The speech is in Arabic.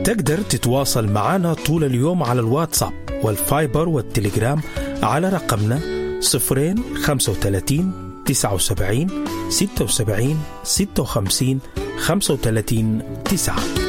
تقدر تتواصل معنا طول اليوم على الواتساب والفايبر والتليجرام على رقمنا 035 79 76 56 35 9.